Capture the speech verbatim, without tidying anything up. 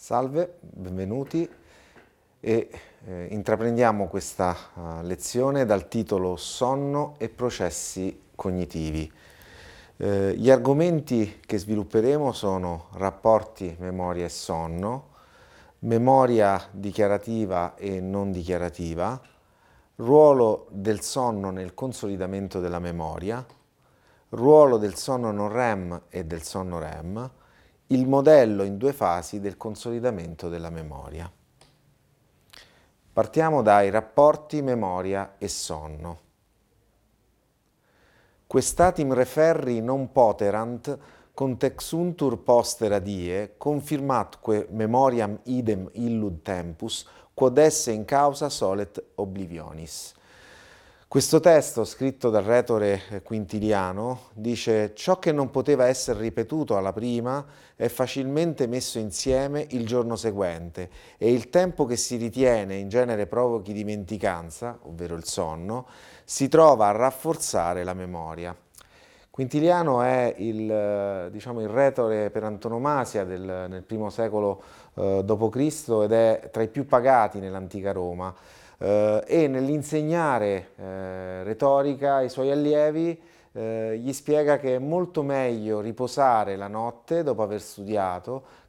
Salve, benvenuti e eh, intraprendiamo questa uh, lezione dal titolo Sonno e processi cognitivi. Eh, gli argomenti che svilupperemo sono rapporti memoria e sonno, memoria dichiarativa e non dichiarativa, ruolo del sonno nel consolidamento della memoria, ruolo del sonno non REM e del sonno REM, il modello in due fasi del consolidamento della memoria. Partiamo dai rapporti memoria e sonno. Questatim referri non poterant contexuntur postera die confirmatque memoriam idem illud tempus quod esse in causa solet oblivionis. Questo testo, scritto dal retore Quintiliano, dice: ciò che non poteva essere ripetuto alla prima è facilmente messo insieme il giorno seguente e il tempo che si ritiene in genere provochi dimenticanza, ovvero il sonno, si trova a rafforzare la memoria. Quintiliano è il, diciamo, il retore per antonomasia del, nel primo secolo eh, dopo Cristo ed è tra i più pagati nell'antica Roma. Uh, e nell'insegnare uh, retorica ai suoi allievi uh, gli spiega che è molto meglio riposare la notte dopo aver studiato